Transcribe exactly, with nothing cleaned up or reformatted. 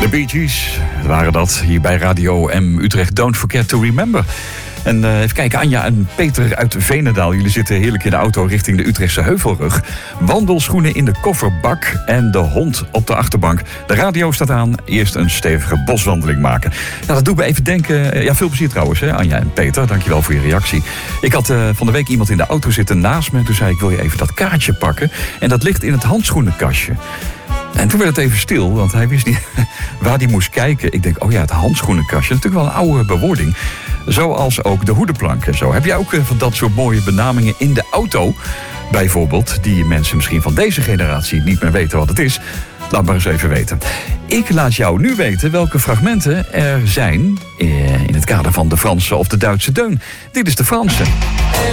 De Bee Gees waren dat hier bij Radio M Utrecht. Don't forget to remember. En uh, even kijken, Anja en Peter uit Veenendaal. Jullie zitten heerlijk in de auto richting de Utrechtse Heuvelrug. Wandelschoenen in de kofferbak en de hond op de achterbank. De radio staat aan. Eerst een stevige boswandeling maken. Nou, dat doet me even denken. Ja, veel plezier trouwens, hè, Anja en Peter. Dankjewel voor je reactie. Ik had uh, van de week iemand in de auto zitten naast me. En toen zei ik, wil je even dat kaartje pakken? En dat ligt in het handschoenenkastje. En toen werd het even stil, want hij wist niet waar hij moest kijken. Ik denk, oh ja, het handschoenenkastje. Natuurlijk wel een oude bewoording. Zoals ook de hoedenplank en zo. Heb jij ook van dat soort mooie benamingen in de auto? Bijvoorbeeld, die mensen misschien van deze generatie niet meer weten wat het is. Laat maar eens even weten. Ik laat jou nu weten welke fragmenten er zijn in het kader van de Franse of de Duitse deun. Dit is de Franse.